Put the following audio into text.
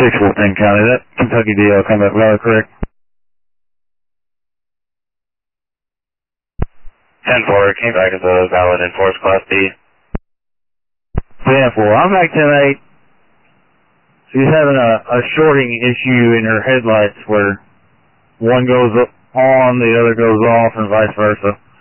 6 Wolfton County, that Kentucky DL come back valid, correct? 10-4, came back as a valid enforced Class B. 10-4, I'm back 10-8. She's having a shorting issue in her headlights where one goes on, the other goes off, and vice versa.